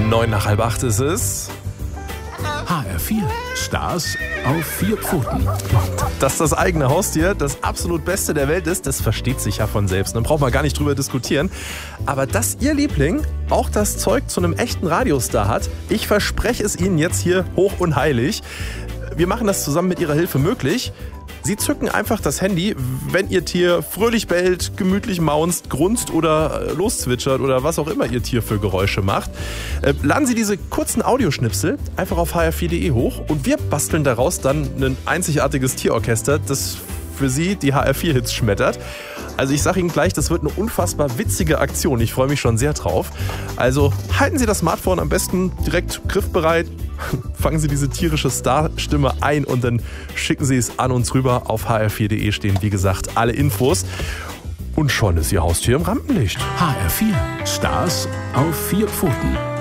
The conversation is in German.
7:09 ist es. HR4, Stars auf 4 Pfoten. Dass das eigene Haustier das absolut Beste der Welt ist, das versteht sich ja von selbst. Dann braucht man gar nicht drüber diskutieren. Aber dass Ihr Liebling auch das Zeug zu einem echten Radiostar hat, ich verspreche es Ihnen jetzt hier hoch und heilig. Wir machen das zusammen mit Ihrer Hilfe möglich. Sie zücken einfach das Handy, wenn Ihr Tier fröhlich bellt, gemütlich maunzt, grunzt oder loszwitschert oder was auch immer Ihr Tier für Geräusche macht. Laden Sie diese kurzen Audioschnipsel einfach auf hr4.de hoch und wir basteln daraus dann ein einzigartiges Tierorchester, das für Sie die HR4-Hits schmettert. Also ich sage Ihnen gleich, das wird eine unfassbar witzige Aktion. Ich freue mich schon sehr drauf. Also halten Sie das Smartphone am besten direkt griffbereit, fangen Sie diese tierische Starstimme ein und dann schicken Sie es an uns rüber. Auf hr4.de stehen, wie gesagt, alle Infos. Und schon ist Ihr Haustier im Rampenlicht. HR4, Stars auf 4 Pfoten.